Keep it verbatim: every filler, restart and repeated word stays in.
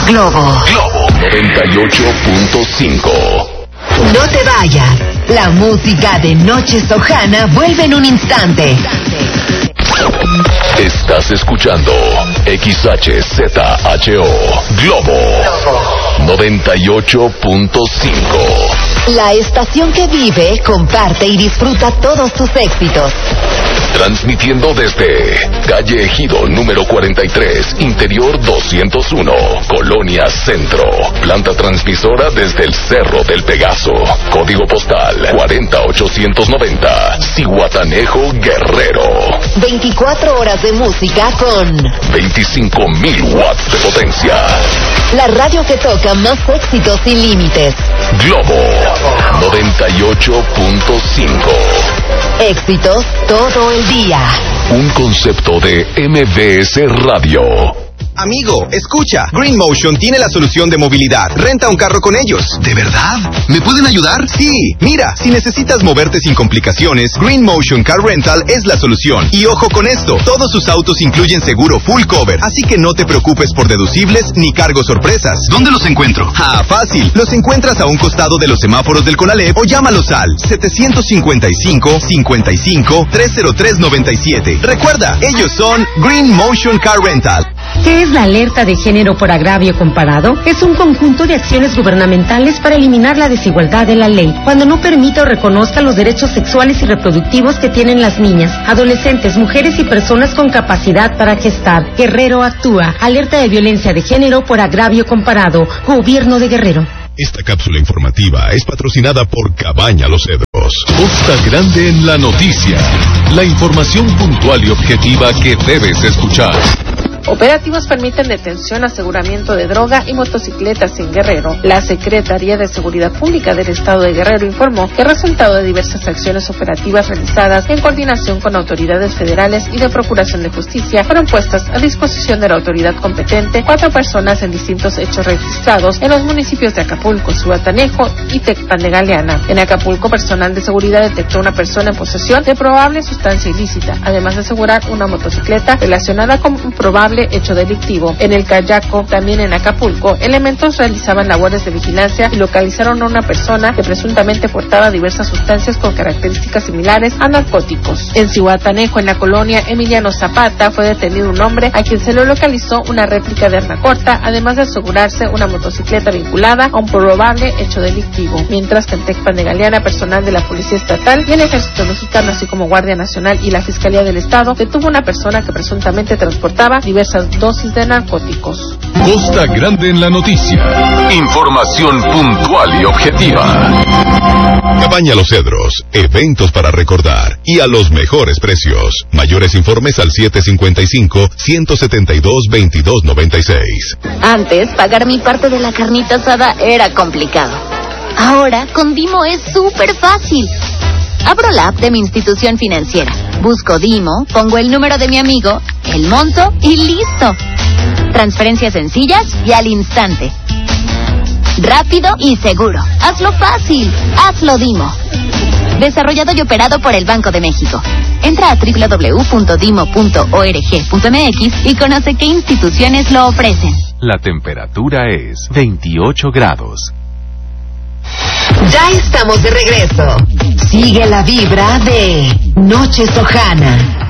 Globo. Globo noventa y ocho punto cinco. No te vayas. La música de Noche Sojana vuelve en un instante. Estás escuchando X H Z H O Globo noventa y ocho punto cinco. La estación que vive, comparte y disfruta todos sus éxitos. Transmitiendo desde calle Ejido número cuarenta y tres, interior doscientos uno, Colonia Centro. Planta transmisora desde el Cerro del Pegaso. Código postal cuarenta ochocientos noventa, Zihuatanejo, Guerrero. veinticuatro horas de música con veinticinco mil watts de potencia. La radio que toca más éxitos sin límites. Globo noventa y ocho punto cinco. Éxitos todo el día. Un concepto de M V S Radio. Amigo, escucha. Green Motion tiene la solución de movilidad. Renta un carro con ellos. ¿De verdad? ¿Me pueden ayudar? Sí. Mira, si necesitas moverte sin complicaciones, Green Motion Car Rental es la solución. Y ojo con esto, todos sus autos incluyen seguro full cover, así que no te preocupes por deducibles ni cargos sorpresas. ¿Dónde los encuentro? Ah, fácil. Los encuentras a un costado de los semáforos del Conalep o llámalos al setecientos cincuenta y cinco, cincuenta y cinco, trescientos tres noventa y siete. Recuerda, ellos son Green Motion Car Rental. ¿Qué es la alerta de género por agravio comparado? Es un conjunto de acciones gubernamentales para eliminar la desigualdad de la ley, cuando no permita o reconozca los derechos sexuales y reproductivos que tienen las niñas, adolescentes, mujeres y personas con capacidad para gestar. Guerrero actúa. Alerta de violencia de género por agravio comparado. Gobierno de Guerrero. Esta cápsula informativa es patrocinada por Cabaña Los Cedros. Costa Grande en la noticia. La información puntual y objetiva que debes escuchar. Operativos permiten detención, aseguramiento de droga y motocicletas en Guerrero. La Secretaría de Seguridad Pública del Estado de Guerrero informó que resultado de diversas acciones operativas realizadas en coordinación con autoridades federales y de Procuración de Justicia fueron puestas a disposición de la autoridad competente cuatro personas en distintos hechos registrados en los municipios de Acapulco, Zihuatanejo y Tecpan de Galeana. En Acapulco, personal de seguridad detectó una persona en posesión de probable sustancia ilícita, además de asegurar una motocicleta relacionada con un probable hecho delictivo. En el Cayaco, también en Acapulco, elementos realizaban labores de vigilancia y localizaron a una persona que presuntamente portaba diversas sustancias con características similares a narcóticos. En Zihuatanejo, en la colonia Emiliano Zapata, fue detenido un hombre a quien se le localizó una réplica de arma corta, además de asegurarse una motocicleta vinculada a un probable hecho delictivo. Mientras que en Tecpan de Galeana, personal de la Policía Estatal y el Ejército Mexicano, así como Guardia Nacional y la Fiscalía del Estado, detuvo una persona que presuntamente transportaba diversas dosis de narcóticos. Costa Grande en la noticia. Información puntual y objetiva. Cabaña Los Cedros. Eventos para recordar y a los mejores precios. Mayores informes al siete cincuenta y cinco, ciento setenta y dos, veintidós noventa y seis. Antes, pagar mi parte de la carnita asada era complicado. Ahora, con Dimo es súper fácil. Abro la app de mi institución financiera, busco Dimo, pongo el número de mi amigo, el monto y listo. Transferencias sencillas y al instante. Rápido y seguro. Hazlo fácil. Hazlo Dimo. Desarrollado y operado por el Banco de México. Entra a doble u doble u doble u punto dimo punto org punto m x y conoce qué instituciones lo ofrecen. La temperatura es veintiocho grados. Ya estamos de regreso. Sigue la vibra de Noche Sojana.